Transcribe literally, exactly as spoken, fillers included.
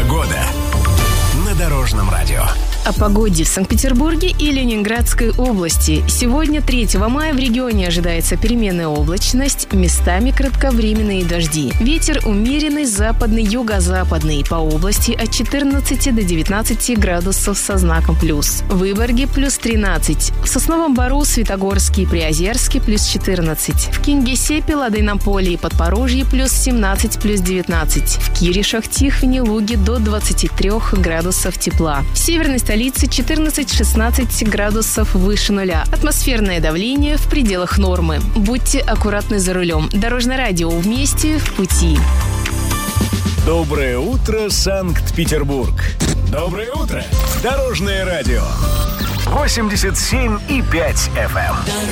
Погода на Дорожном радио. О погоде в Санкт-Петербурге и Ленинградской области. Сегодня, третьего мая, в регионе ожидается переменная облачность, местами кратковременные дожди. Ветер умеренный, западный, юго-западный. По области от четырнадцати до девятнадцати градусов со знаком плюс. В Выборге плюс тринадцать. В Сосновом Бору, Светогорске и Приозерске плюс четырнадцать. В Кингисеппе, Ладейном поле и Подпорожье плюс семнадцать, плюс девятнадцать. В Киришах, Тихвине, Луге до двадцати трёх градусов тепла. В северной столице четырнадцать-шестнадцать градусов выше нуля. Атмосферное давление в пределах нормы. Будьте аккуратны за рулем. Дорожное радио, вместе в пути. Доброе утро, Санкт-Петербург. Доброе утро, Дорожное радио. восемьдесят семь и пять эф эм.